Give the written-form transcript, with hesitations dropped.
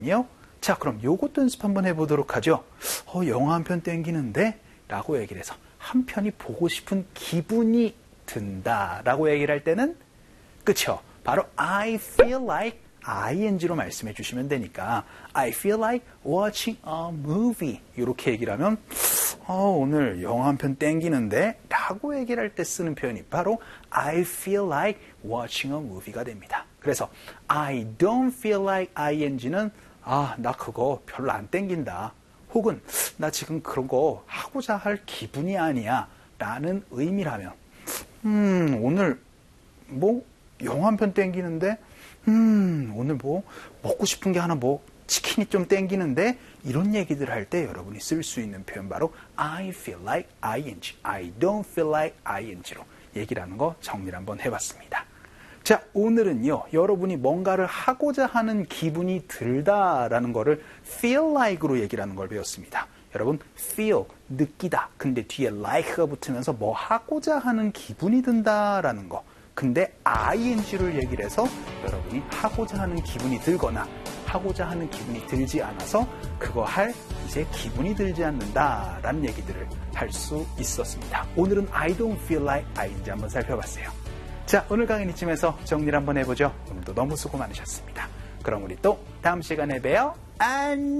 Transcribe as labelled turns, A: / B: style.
A: 자, 그럼 요것도 연습 한번 해보도록 하죠. 영화 한 편 땡기는데? 라고 얘기를 해서 한 편이 보고 싶은 기분이 든다 라고 얘기를 할 때는 그쵸? 바로 I feel like ing로 말씀해 주시면 되니까 I feel like watching a movie 이렇게 얘기를 하면 오늘 영화 한 편 땡기는데? 라고 얘기를 할 때 쓰는 표현이 바로 I feel like watching a movie가 됩니다. 그래서 I don't feel like ing는 나 그거 별로 안 땡긴다. 혹은 나 지금 그런 거 하고자 할 기분이 아니야 라는 의미라면 오늘 뭐 영화 한 편 땡기는데 오늘 뭐 먹고 싶은 게 하나 뭐 치킨이 좀 땡기는데 이런 얘기들 할 때 여러분이 쓸 수 있는 표현 바로 I feel like ing, I don't feel like ing로 얘기를 하는 거 정리를 한번 해봤습니다. 자, 오늘은요, 여러분이 뭔가를 하고자 하는 기분이 들다라는 거를 feel like로 얘기를 하는 걸 배웠습니다. 여러분, feel, 느끼다. 근데 뒤에 like가 붙으면서 뭐 하고자 하는 기분이 든다라는 거. 근데 ing를 얘기를 해서 여러분이 하고자 하는 기분이 들거나 하고자 하는 기분이 들지 않아서 그거 할 이제 기분이 들지 않는다라는 얘기들을 할 수 있었습니다. 오늘은 I don't feel like ing 한번 살펴봤어요. 자, 오늘 강의는 이쯤에서 정리를 한번 해보죠. 오늘도 너무 수고 많으셨습니다. 그럼 우리 또 다음 시간에 봬요. 안녕!